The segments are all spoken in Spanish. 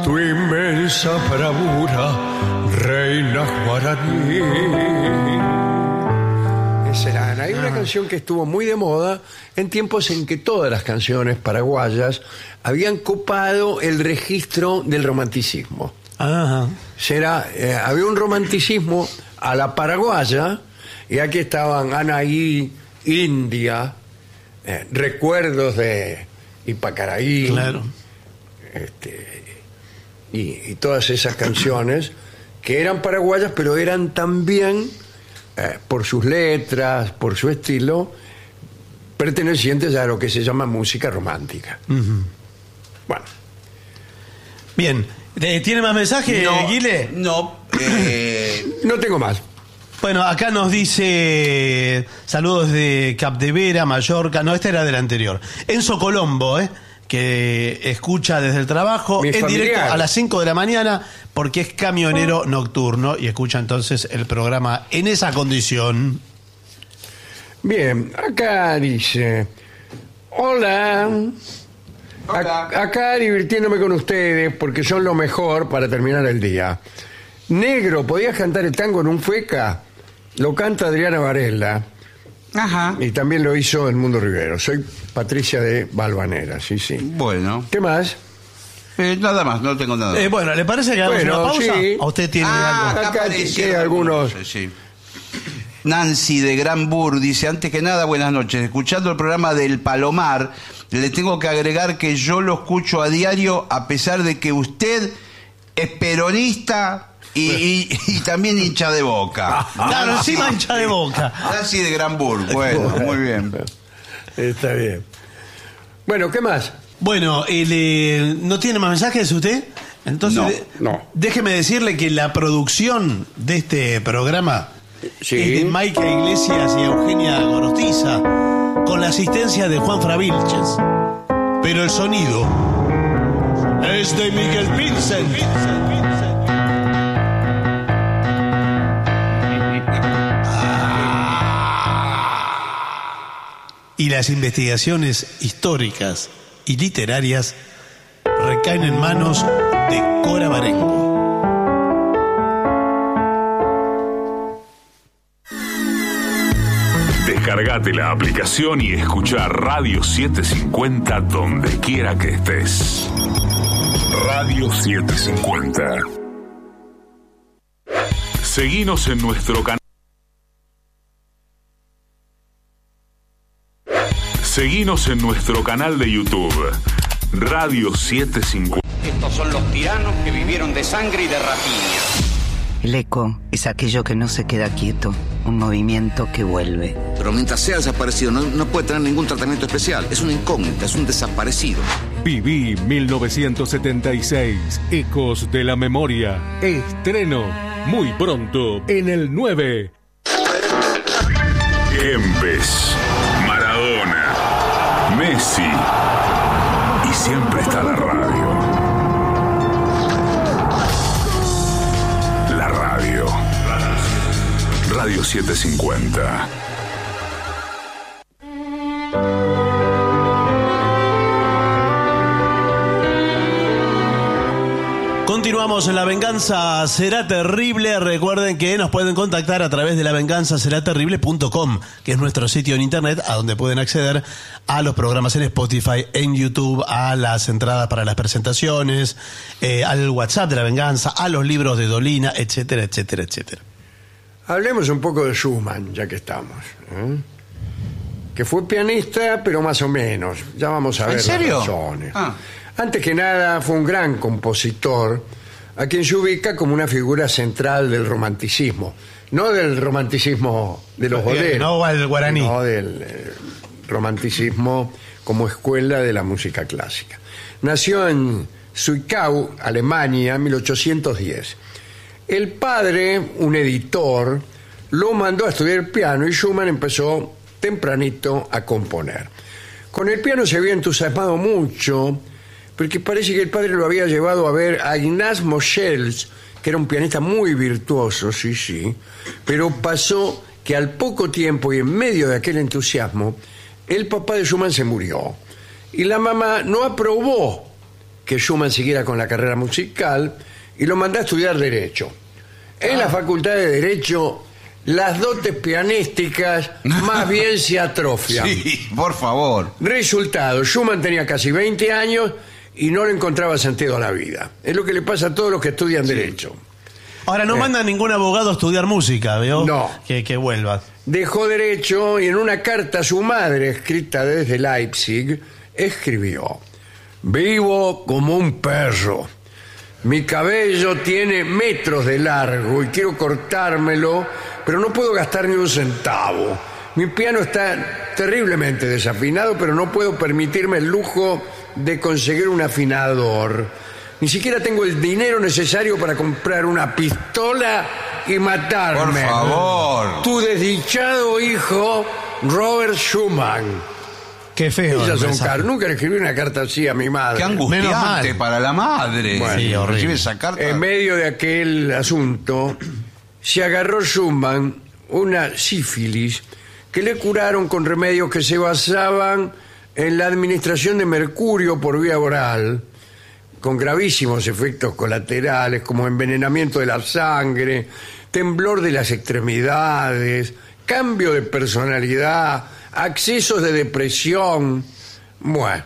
Tu inmensa bravura, reina guaraní. Hay una canción que estuvo muy de moda en tiempos en que todas las canciones paraguayas habían copado el registro del romanticismo. Ajá. Había un romanticismo a la paraguaya, y aquí estaban Anaí, India, Recuerdos de Ipacaraí, claro. Y todas esas canciones que eran paraguayas, pero eran también, por sus letras, por su estilo, pertenecientes a lo que se llama música romántica. Uh-huh. Bueno. Bien. ¿Tiene más mensajes, Guile? No. No tengo más. Bueno, acá nos dice saludos de Capdevera, Mallorca. No, este era del anterior. Enzo Colombo, que escucha desde el trabajo en directo a las 5 de la mañana porque es camionero nocturno y escucha entonces el programa en esa condición. Bien, acá dice: hola. Acá divirtiéndome con ustedes porque son lo mejor para terminar el día. Negro, ¿podías cantar el tango en un fueca? Lo canta Adriana Varela. Ajá. Y también lo hizo el Mundo Rivero. Soy Patricia de Valvanera, sí. Bueno. ¿Qué más? Nada más, no tengo nada. Bueno, ¿le parece que hagamos una pausa? Sí. ¿O usted tiene algo? Acá hay algunos. Sí. Nancy de Granbur dice: antes que nada, buenas noches. Escuchando el programa del Palomar, le tengo que agregar que yo lo escucho a diario, a pesar de que usted es peronista y también hincha de Boca. Claro, encima hincha de Boca. Nancy de Granbur, bueno, muy bien. Está bien. Bueno, ¿qué más? Bueno, ¿no tiene más mensajes usted? Entonces, no. Déjeme decirle que la producción de este programa sí. es de Maica Iglesias y Eugenia Gorostiza, con la asistencia de Juan Fravilches. Pero el sonido es de Miguel Vincent. Y las investigaciones históricas y literarias recaen en manos de Cora Barengo. Descargate la aplicación y escucha Radio 750 donde quiera que estés. Radio 750. Seguinos en nuestro canal. Seguinos en nuestro canal de YouTube, Radio 750. Estos son los tiranos que vivieron de sangre y de rapiña. El eco es aquello que no se queda quieto, un movimiento que vuelve. Pero mientras sea desaparecido no puede tener ningún tratamiento especial. Es una incógnita, es un desaparecido. Viví 1976, Ecos de la Memoria. Estreno muy pronto en el 9. Kempes, Maradona, Messi y siempre está la radio. La radio. Radio 750. Continuamos en La Venganza Será Terrible. Recuerden que nos pueden contactar a través de lavenganzaseraterrible.com, que es nuestro sitio en internet, a donde pueden acceder a los programas en Spotify, en YouTube, a las entradas para las presentaciones, al WhatsApp de La Venganza, a los libros de Dolina, etcétera, etcétera, etcétera. Hablemos un poco de Schumann, ya que estamos. Que fue pianista, pero más o menos. Ya vamos a ver las razones. Antes que nada, fue un gran compositor, a quien se ubica como una figura central del romanticismo. No del romanticismo de los boleros. No al guaraní. No del romanticismo como escuela de la música clásica. Nació en Zwickau, Alemania, en 1810. El padre, un editor, lo mandó a estudiar piano y Schumann empezó tempranito a componer. Con el piano se había entusiasmado mucho, porque parece que el padre lo había llevado a ver a Ignaz Moscheles, que era un pianista muy virtuoso, sí, pero pasó que al poco tiempo y en medio de aquel entusiasmo, el papá de Schumann se murió. Y la mamá no aprobó que Schumann siguiera con la carrera musical y lo mandó a estudiar Derecho. En la Facultad de Derecho, las dotes pianísticas más bien se atrofian. Sí, por favor. Resultado, Schumann tenía casi 20 años y no le encontraba sentido a la vida. Es lo que le pasa a todos los que estudian Derecho. Ahora, no manda ningún abogado a estudiar música, ¿veo? No. Que vuelva. Dejó Derecho y en una carta a su madre, escrita desde Leipzig, escribió: vivo como un perro. Mi cabello tiene metros de largo y quiero cortármelo, pero no puedo gastar ni un centavo. Mi piano está terriblemente desafinado, pero no puedo permitirme el lujo de conseguir un afinador. Ni siquiera tengo el dinero necesario para comprar una pistola y matarme. Por favor. Tu desdichado hijo, Robert Schumann. Qué feo. Ellas son caras. Nunca le escribí una carta así a mi madre. Qué angustiante Menos mal. para la madre. Bueno, sí, horrible. Recibe esa carta. En medio de aquel asunto, se agarró Schumann una sífilis que le curaron con remedios que se basaban en la administración de mercurio por vía oral, con gravísimos efectos colaterales como envenenamiento de la sangre, temblor de las extremidades, cambio de personalidad, accesos de depresión. Bueno,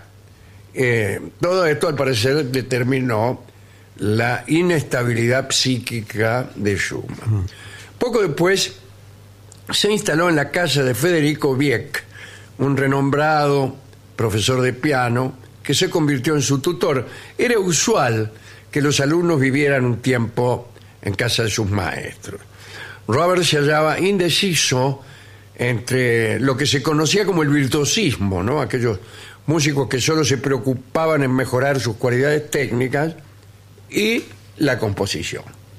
todo esto al parecer determinó la inestabilidad psíquica de Schumann. Poco después se instaló en la casa de Federico Wieck, un renombrado profesor de piano que se convirtió en su tutor. Era usual que los alumnos vivieran un tiempo en casa de sus maestros. Robert se hallaba indeciso entre lo que se conocía como el virtuosismo, ¿no? Aquellos músicos que solo se preocupaban en mejorar sus cualidades técnicas, y la composición.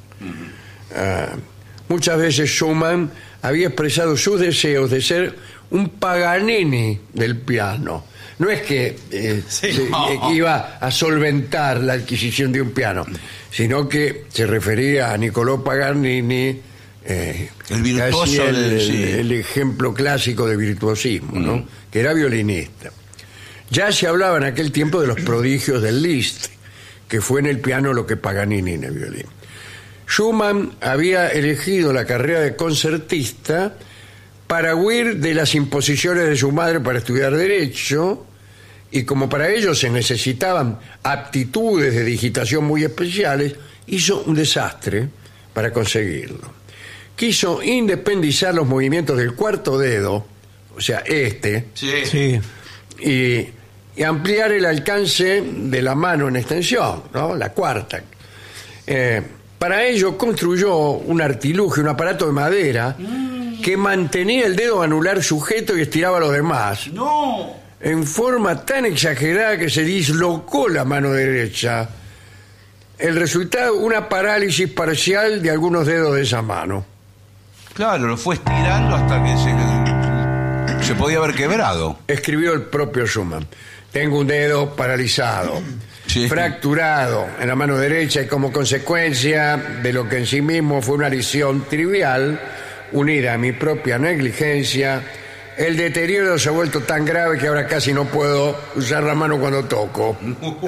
Muchas veces Schumann había expresado sus deseos de ser un Paganini del piano. No es que iba a solventar la adquisición de un piano, sino que se refería a Niccolò Paganini, el virtuoso, el ejemplo clásico de virtuosismo, ¿no? Que era violinista. Ya se hablaba en aquel tiempo de los prodigios del Liszt, que fue en el piano lo que Paganini en el violín. Schumann había elegido la carrera de concertista para huir de las imposiciones de su madre para estudiar Derecho, y como para ello se necesitaban aptitudes de digitación muy especiales, hizo un desastre para conseguirlo. Quiso independizar los movimientos del cuarto dedo, o sea, Sí. y ampliar el alcance de la mano en extensión, ¿no? La cuarta. Para ello construyó un artilugio, un aparato de madera que mantenía el dedo anular sujeto y estiraba los demás. ¡No! En forma tan exagerada que se dislocó la mano derecha. El resultado, una parálisis parcial de algunos dedos de esa mano. Claro, lo fue estirando hasta que se podía haber quebrado. Escribió el propio Schumann: tengo un dedo paralizado, fracturado en la mano derecha, y como consecuencia de lo que en sí mismo fue una lesión trivial, unida a mi propia negligencia, el deterioro se ha vuelto tan grave que ahora casi no puedo usar la mano cuando toco.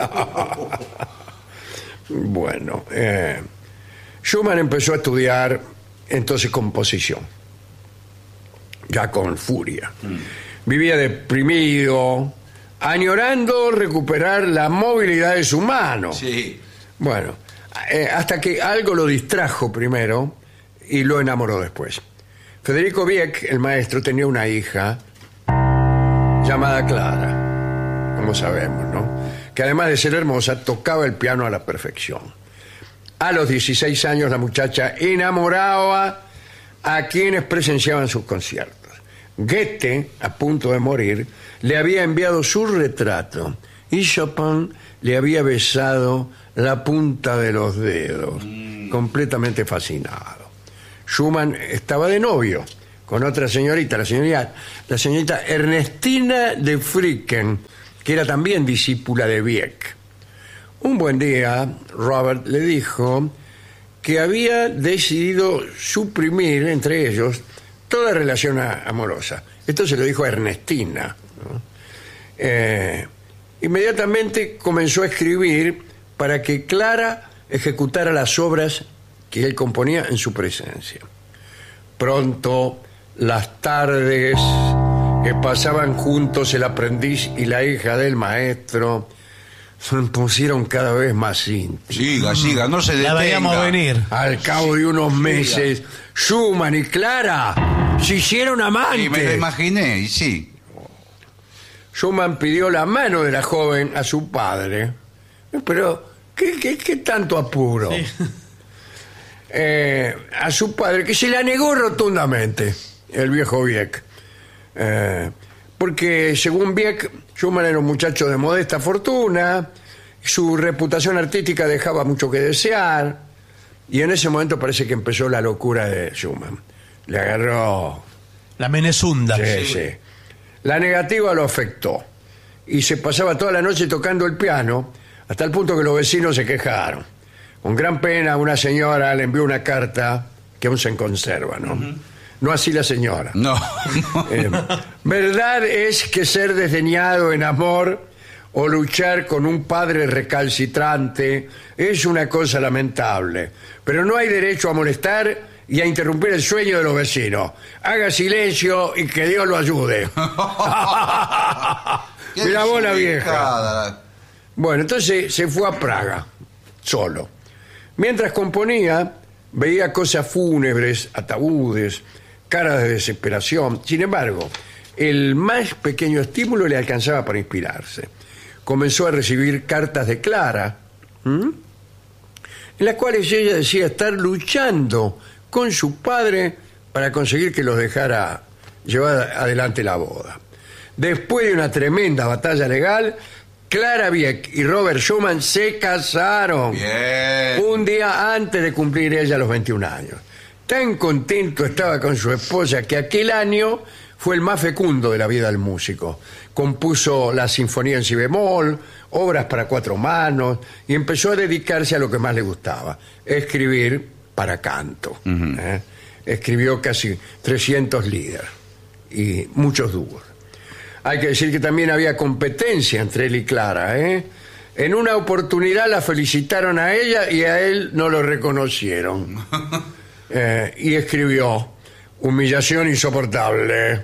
Bueno, Schumann empezó a estudiar entonces composición, ya con furia. Vivía deprimido, añorando recuperar la movilidad de su mano. Sí. Bueno, hasta que algo lo distrajo primero y lo enamoró después. Federico Wieck, el maestro, tenía una hija llamada Clara, como sabemos, ¿no? Que además de ser hermosa, tocaba el piano a la perfección. A los 16 años la muchacha enamoraba a quienes presenciaban sus conciertos. Goethe, a punto de morir, le había enviado su retrato y Chopin le había besado la punta de los dedos, completamente fascinado. Schumann estaba de novio con otra señorita, la señorita Ernestina de Fricken, que era también discípula de Wieck. Un buen día, Robert le dijo que había decidido suprimir entre ellos toda relación amorosa. Esto se lo dijo a Ernestina, ¿no? Inmediatamente comenzó a escribir para que Clara ejecutara las obras que él componía en su presencia. Pronto, las tardes que pasaban juntos el aprendiz y la hija del maestro se pusieron cada vez más íntimas. Siga, no se detenga. La veíamos venir. Al cabo de unos meses, Schumann y Clara se hicieron amantes. Y me lo imaginé, y sí. Schumann pidió la mano de la joven a su padre. Pero, ¿qué tanto apuro? Sí. A su padre, que se la negó rotundamente, el viejo Wieck. Porque, según Wieck, Schumann era un muchacho de modesta fortuna, su reputación artística dejaba mucho que desear, y en ese momento parece que empezó la locura de Schumann. Le agarró... La menezunda. Sí. La negativa lo afectó y se pasaba toda la noche tocando el piano hasta el punto que los vecinos se quejaron. Con gran pena una señora le envió una carta que aún se conserva, ¿no? No así la señora. No. Verdad es que ser desdeñado en amor o luchar con un padre recalcitrante es una cosa lamentable, pero no hay derecho a molestar y a interrumpir el sueño de los vecinos. Haga silencio y que Dios lo ayude. Mira vos la vieja. Bueno, entonces se fue a Praga, solo. Mientras componía, veía cosas fúnebres, ataúdes, caras de desesperación. Sin embargo, el más pequeño estímulo le alcanzaba para inspirarse. Comenzó a recibir cartas de Clara, en las cuales ella decía estar luchando con su padre para conseguir que los dejara llevar adelante la boda. Después de una tremenda batalla legal, Clara Wieck y Robert Schumann se casaron. Bien. Un día antes de cumplir ella los 21 años. Tan contento estaba con su esposa que aquel año fue el más fecundo de la vida del músico. Compuso la sinfonía en si bemol, obras para 4 manos y empezó a dedicarse a lo que más le gustaba, escribir para canto. Escribió casi 300 lieder y muchos dúos. Hay que decir que también había competencia entre él y Clara. En una oportunidad la felicitaron a ella y a él no lo reconocieron. Y escribió: humillación insoportable.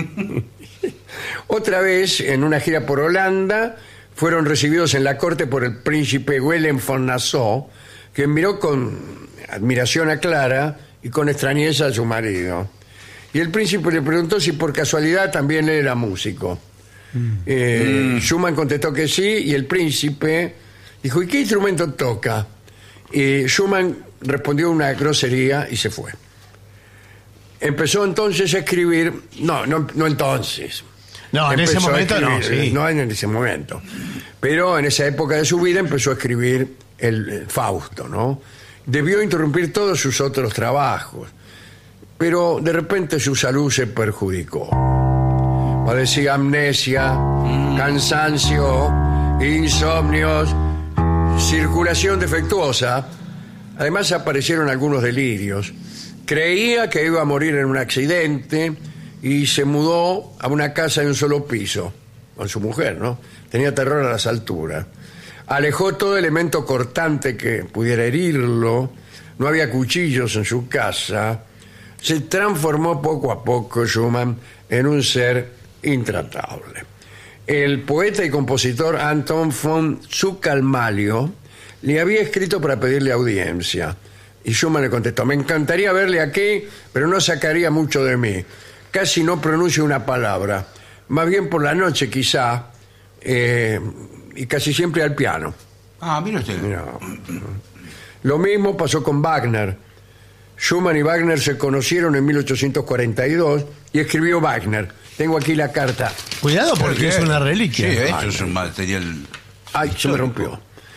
Otra vez, en una gira por Holanda, fueron recibidos en la corte por el príncipe Willem von Nassau, que miró con admiración a Clara y con extrañeza a su marido. Y el príncipe le preguntó si por casualidad también él era músico. Schumann contestó que sí, y el príncipe dijo: ¿y qué instrumento toca? Y Schumann respondió una grosería y se fue. Empezó entonces a escribir... No entonces. No, en ese momento no, sí. No en ese momento. Pero en esa época de su vida empezó a escribir el Fausto, ¿no? Debió interrumpir todos sus otros trabajos, pero de repente su salud se perjudicó. Padecía amnesia, cansancio, insomnios, circulación defectuosa. Además aparecieron algunos delirios. Creía que iba a morir en un accidente y se mudó a una casa de un solo piso con su mujer, ¿no? Tenía terror a las alturas. Alejó todo elemento cortante que pudiera herirlo. No había cuchillos en su casa. Se transformó poco a poco Schumann en un ser intratable. El poeta y compositor Anton von Zucalmaglio le había escrito para pedirle audiencia. Y Schumann le contestó: me encantaría verle aquí, pero no sacaría mucho de mí. Casi no pronuncio una palabra. Más bien por la noche quizá, y casi siempre al piano. Mira usted. No. Lo mismo pasó con Wagner. Schumann y Wagner se conocieron en 1842 y escribió Wagner. Tengo aquí la carta. Cuidado porque es una reliquia. Sí, esto es un material... Ay, se me rompió.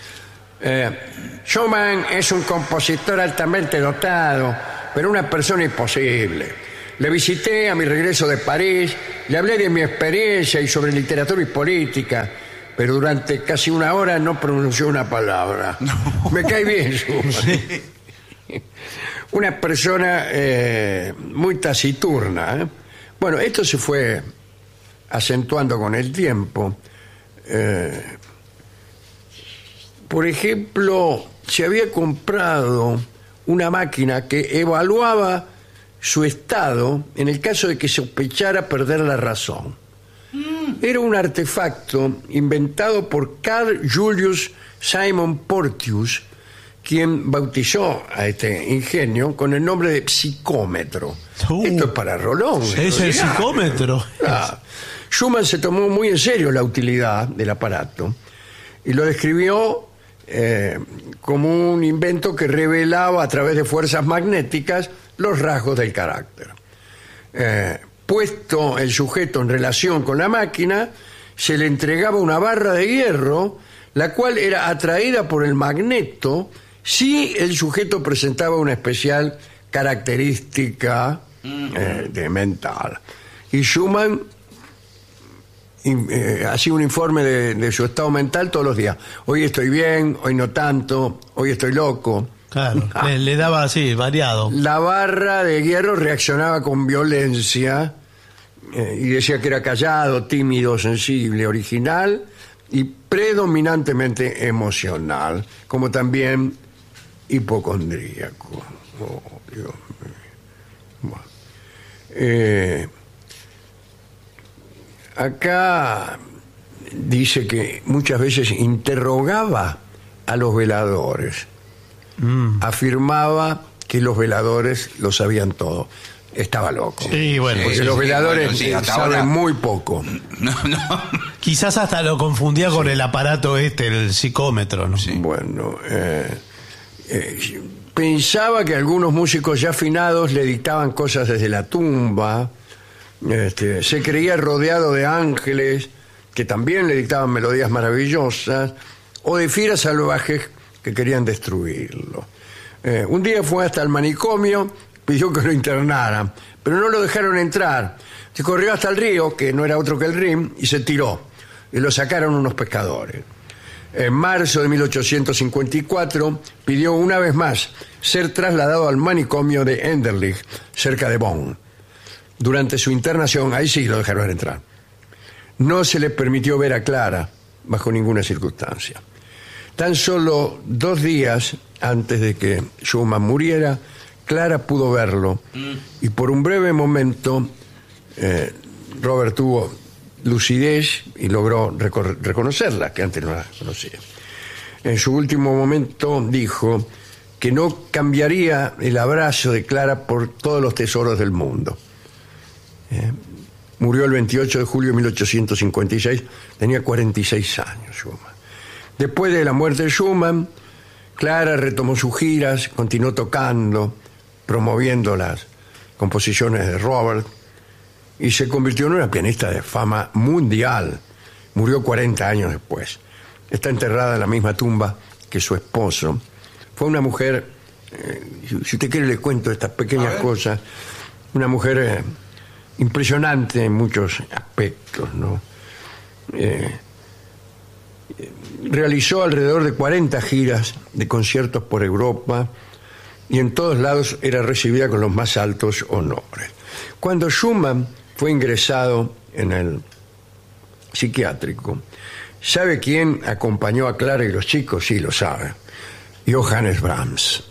Schumann es un compositor altamente dotado, pero una persona imposible. Le visité a mi regreso de París, le hablé de mi experiencia y sobre literatura y política, pero durante casi una hora no pronunció una palabra. No. Me cae bien, Schumann. Sí. Una persona muy taciturna. Bueno, esto se fue acentuando con el tiempo. por ejemplo, se había comprado una máquina que evaluaba su estado en el caso de que sospechara perder la razón. Era un artefacto inventado por Carl Julius Simon Porteous, quien bautizó a este ingenio con el nombre de psicómetro. Esto es para Rolón. Es el psicómetro. Schumann se tomó muy en serio la utilidad del aparato y lo describió como un invento que revelaba a través de fuerzas magnéticas los rasgos del carácter. Puesto el sujeto en relación con la máquina, se le entregaba una barra de hierro, la cual era atraída por el magneto si el sujeto presentaba una especial característica de mental. Y Schumann hacía un informe de su estado mental todos los días. Hoy estoy bien, hoy no tanto, hoy estoy loco. Claro, le daba así, variado. La barra de hierro reaccionaba con violencia y decía que era callado, tímido, sensible, original y predominantemente emocional, como también hipocondríaco. Oh, Dios mío. Bueno. Acá dice que muchas veces interrogaba a los veladores. Afirmaba que los veladores lo sabían todo. Estaba loco. Sí, bueno. Porque los veladores hasta saben ahora muy poco. No. Quizás hasta lo confundía con el aparato el psicómetro, ¿no? Sí. Bueno, pensaba que algunos músicos ya afinados le dictaban cosas desde la tumba. Se creía rodeado de ángeles que también le dictaban melodías maravillosas o de fieras salvajes que querían destruirlo. Un día fue hasta el manicomio, pidió que lo internaran, pero no lo dejaron entrar. Se corrió hasta el río, que no era otro que el Rin, y se tiró. Y lo sacaron unos pescadores. En marzo de 1854 pidió una vez más ser trasladado al manicomio de Enderlich, cerca de Bonn. Durante su internación, ahí sí lo dejaron entrar. No se le permitió ver a Clara bajo ninguna circunstancia. Tan solo 2 días antes de que Schumann muriera, Clara pudo verlo y por un breve momento Robert tuvo lucidez y logró reconocerla, que antes no la conocía. En su último momento dijo que no cambiaría el abrazo de Clara por todos los tesoros del mundo. Murió el 28 de julio de 1856, tenía 46 años Schumann. Después de la muerte de Schumann, Clara retomó sus giras, continuó tocando, promoviendo las composiciones de Robert y se convirtió en una pianista de fama mundial. Murió 40 años después. Está enterrada en la misma tumba que su esposo. Fue una mujer, si usted quiere le cuento estas pequeñas cosas, una mujer impresionante en muchos aspectos, ¿no? Realizó alrededor de 40 giras de conciertos por Europa y en todos lados era recibida con los más altos honores. Cuando Schumann fue ingresado en el psiquiátrico, ¿sabe quién acompañó a Clara y los chicos? Sí, lo sabe. Johannes Brahms.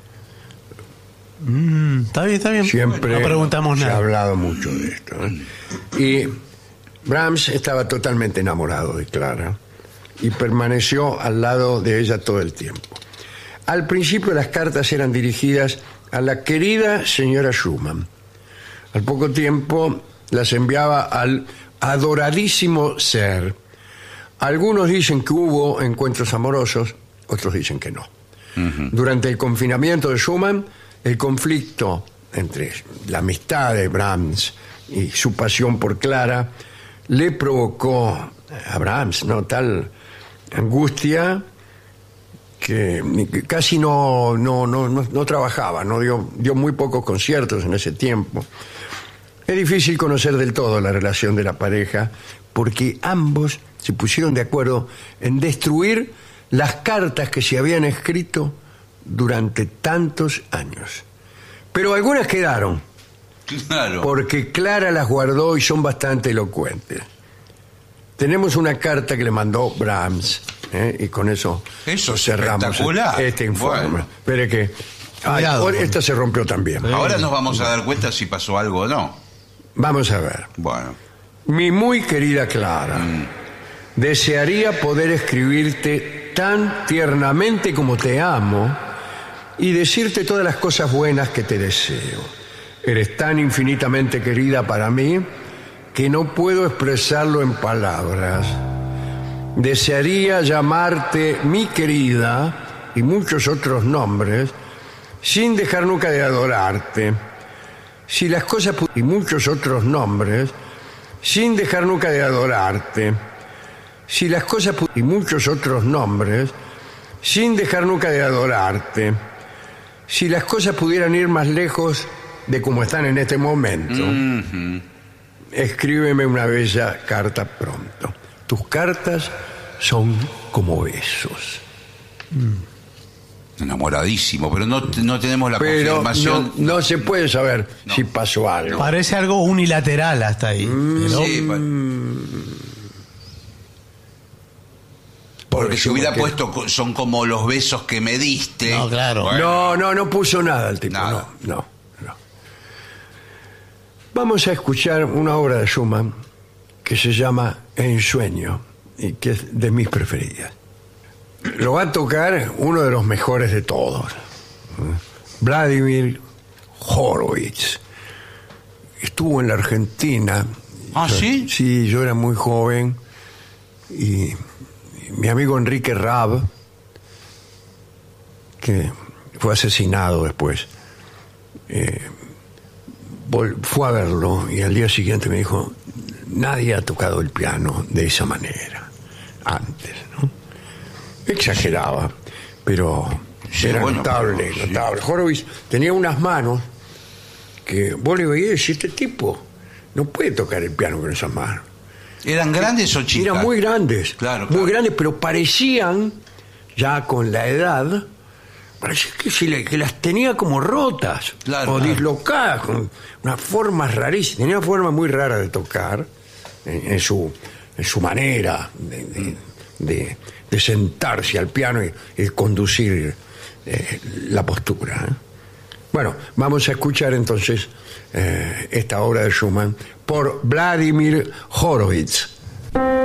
Está bien. Siempre no preguntamos se nada. ha hablado mucho de esto, Y Brahms estaba totalmente enamorado de Clara y permaneció al lado de ella todo el tiempo. Al principio las cartas eran dirigidas a la querida señora Schumann. Al poco tiempo las enviaba al adoradísimo ser. Algunos dicen que hubo encuentros amorosos, otros dicen que no. Durante el confinamiento de Schumann, el conflicto entre la amistad de Brahms y su pasión por Clara le provocó a Brahms tal angustia que casi no trabajaba, dio muy pocos conciertos en ese tiempo. Es difícil conocer del todo la relación de la pareja porque ambos se pusieron de acuerdo en destruir las cartas que se habían escrito durante tantos años. Pero algunas quedaron. Claro. Porque Clara las guardó y son bastante elocuentes. tenemos una carta que le mandó Brahms, y con eso cerramos espectacular. este informe. Bueno. Espere que... esta se rompió también. Ahora nos vamos a dar cuenta si pasó algo o no. Vamos a ver. Bueno. Mi muy querida Clara, desearía poder escribirte tan tiernamente como te amo y decirte todas las cosas buenas que te deseo. Eres tan infinitamente querida para mí que no puedo expresarlo en palabras. Desearía llamarte mi querida y muchos otros nombres sin dejar nunca de adorarte. Si las cosas y muchos otros nombres sin dejar nunca de adorarte. Si las cosas y muchos otros nombres sin dejar nunca de adorarte. Si las cosas pudieran ir más lejos de como están en este momento, escríbeme una bella carta pronto. Tus cartas son como besos. Enamoradísimo, pero no tenemos la confirmación. No se puede saber si pasó algo. Parece algo unilateral hasta ahí. Pero... Sí, porque si hubiera puesto son como los besos que me diste. No, claro. Bueno. No puso nada el tipo. Nada. No. Vamos a escuchar una obra de Schumann que se llama Ensueño y que es de mis preferidas. Lo va a tocar uno de los mejores de todos, Vladimir Horowitz. Estuvo en la Argentina. ¿Ah, sí? Sí, yo era muy joven y mi amigo Enrique Raab, que fue asesinado después, fue a verlo y al día siguiente me dijo: nadie ha tocado el piano de esa manera antes, ¿no? Exageraba, pero era notable. Horowitz tenía unas manos que vos le veías y decís: este tipo no puede tocar el piano con esas manos. ¿Eran grandes o chicas? Eran muy grandes, claro. Muy grandes, pero parecían, ya con la edad, parecía que las tenía como rotas, o dislocadas, con unas formas rarísimas. Tenía una forma muy rara de tocar, en su manera de sentarse al piano y conducir la postura. Bueno, vamos a escuchar entonces esta obra de Schumann por Vladimir Horowitz.